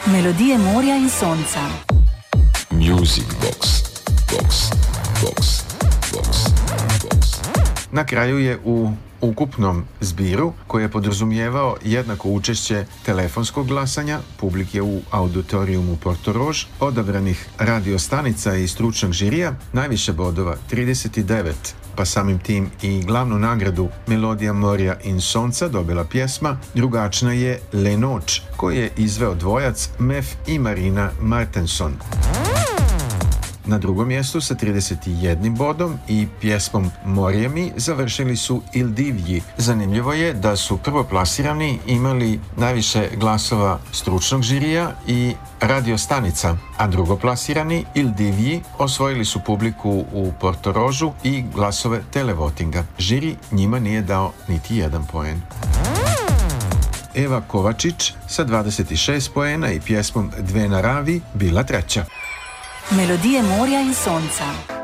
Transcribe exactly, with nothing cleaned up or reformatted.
Melodije morja in sonca. Music Box. Box. Box. Box. Box. Na kraju je u ukupnom zbiru, koji je podrazumijevao jednako učešće telefonskog glasanja, publike u auditorijumu Portorož, odabranih radiostanica i stručnog žirija, najviše bodova, trideset devet, pa samim tim i glavnu nagradu Melodija morja in sonca dobila pjesma Drugačna je Le Noć, koju je izveo dvojac Mef i Marina Martenson. Na drugom mjestu sa trideset jednim bodom i pjesmom Morje mi završili su Il Divji. Zanimljivo je da su prvoplasirani imali najviše glasova stručnog žirija i radiostanica, a drugoplasirani Il Divji osvojili su publiku u Portorožu i glasove televotinga. Žiri njima nije dao niti jedan poen. Eva Kovačić sa dvadeset šest poena i pjesmom Dve naravi bila treća. Melodije morja in sonca.